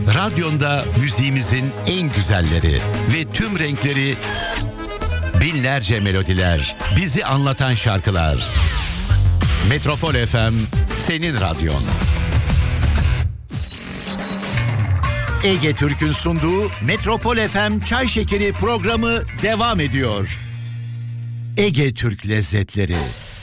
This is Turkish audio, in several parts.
Radyonda müziğimizin en güzelleri ve tüm renkleri, binlerce melodiler, bizi anlatan şarkılar. Metropol FM senin radyon. Ege Türk'ün sunduğu Metropol FM Çay Şekeri programı devam ediyor. Ege Türk lezzetleri.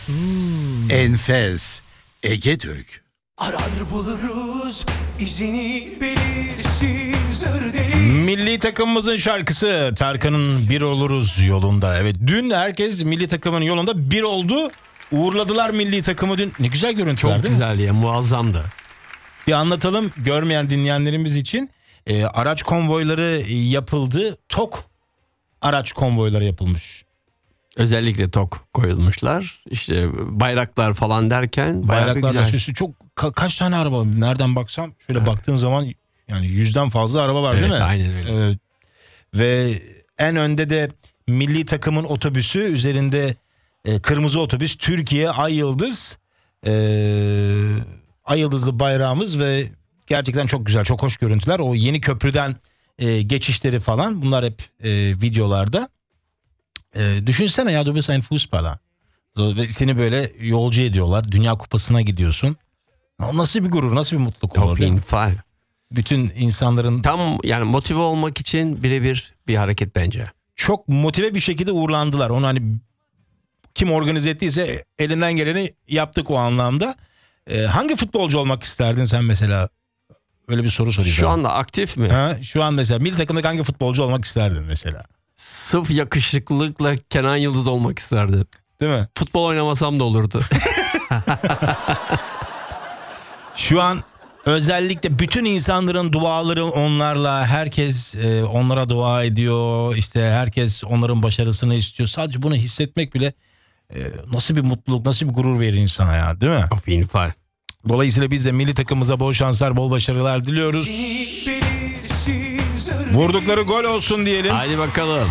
Enfes. Ege Türk. Arar buluruz, izini belirsin zır deli. Milli takımımızın şarkısı Tarkan'ın Bir Oluruz yolunda. Evet, dün herkes milli takımın yolunda bir oldu. Uğurladılar milli takımı dün. Ne güzel görüntüler Çok değil mi? güzel ya, muazzamdı. Bir anlatalım görmeyen dinleyenlerimiz için. Araç konvoyları yapıldı. TOK araç konvoyları yapılmış. Özellikle tok koyulmuşlar. İşte bayraklar falan derken bayağı bir Bayraklarla güzel. süslü. Çok kaç tane araba? Nereden baksam şöyle baktığın zaman yani 100'den fazla araba var, değil mi? Evet, aynen öyle. Ve en önde de milli takımın otobüsü, üzerinde kırmızı otobüs, Türkiye Ay Yıldız, Ay Yıldızlı bayrağımız ve gerçekten çok güzel, çok hoş görüntüler. O yeni köprüden geçişleri falan, bunlar hep videolarda. Düşünsene ya, du bist ein Fußballer. Ve seni böyle yolcu ediyorlar. Dünya Kupası'na gidiyorsun. Nasıl bir gurur, nasıl bir mutluluk olur, Auf değil mi? jeden Fall. Bütün insanların Tam yani motive olmak için birebir bir hareket bence. çok motive bir şekilde uğurlandılar. Onu hani kim organize ettiyse elinden geleni yaptık o anlamda. Hangi futbolcu olmak isterdin sen mesela? Öyle bir soru sorayım. Şu anda aktif mi? Ha, şu an mesela milli takımdaki hangi futbolcu olmak isterdin mesela? Sırf yakışıklılıkla Kenan Yıldız olmak isterdim. Değil mi? Futbol oynamasam da olurdu. Şu an özellikle bütün insanların duaları onlarla, herkes onlara dua ediyor. İşte herkes onların başarısını istiyor. Sadece bunu hissetmek bile nasıl bir mutluluk, nasıl bir gurur verir insana ya, değil mi? Auf jeden Fall. Dolayısıyla biz de milli takımımıza bol şanslar, bol başarılar diliyoruz. Vurdukları gol olsun diyelim. Hadi bakalım.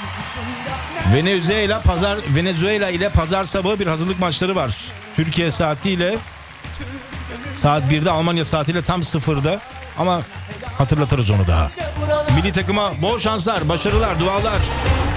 Venezuela ile pazar sabahı bir hazırlık maçları var. Türkiye saatiyle saat 1'de, Almanya saatiyle tam 0'da. Ama hatırlatırız onu daha. Milli takıma bol şanslar, başarılar, dualar.